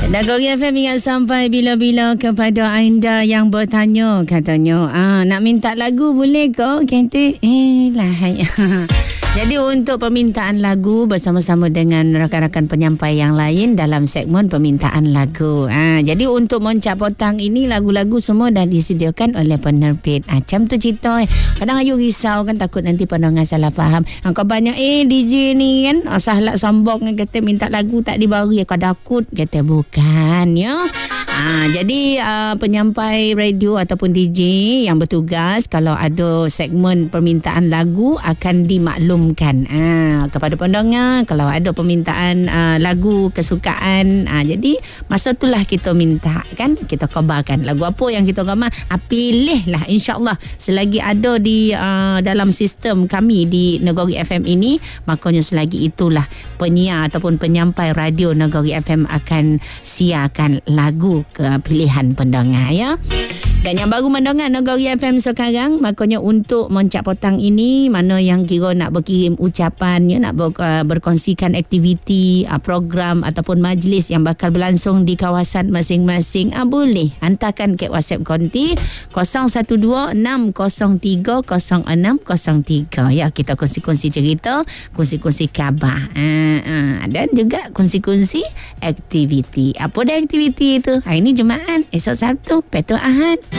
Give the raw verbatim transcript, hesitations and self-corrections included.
Nagori F M ingat sampai bila-bila kepada anda yang bertanya, katanya, ah, nak minta lagu boleh ke? Kata, eh lah. Jadi untuk permintaan lagu bersama-sama dengan rakan-rakan penyampai yang lain dalam segmen permintaan lagu. Ha, jadi untuk Moncak Potang ini lagu-lagu semua dah disediakan oleh penerbit. Ha, macam tu cerita. Eh. Kadang Ayu risau kan, takut nanti pendengar salah faham. Ha, kau banyak eh D J ni kan oh, salah sombong kata minta lagu tak diberi. Kau takut kata bukan ya. Ha, jadi uh, penyampai radio ataupun D J yang bertugas kalau ada segmen permintaan lagu akan dimaklum kan ah, kepada pendengar kalau ada permintaan ah, lagu kesukaan ah, jadi masa itulah kita minta kan, kita khabarkan lagu apa yang kita gambar ah, pilihlah insyaAllah selagi ada di ah, dalam sistem kami di Nagori F M ini, makanya selagi itulah penyiar ataupun penyampai radio Nagori F M akan siarkan lagu ke pilihan pendengar ya. Dan yang baru mendengar Nagori F M sekarang, makanya untuk Moncak Potang ini, mana yang kira nak berkirim ucapan, ya, nak ber, uh, berkongsikan aktiviti, uh, program ataupun majlis yang bakal berlangsung di kawasan masing-masing, uh, boleh hantarkan ke WhatsApp konti kosong satu dua enam kosong tiga kosong enam kosong tiga. Ya, kita kongsi-kongsi cerita, kongsi-kongsi khabar. Uh, uh, dan juga kongsi-kongsi aktiviti. Apa dah aktiviti itu? Hari ini Jumaat, esok Sabtu, Petu Ahad.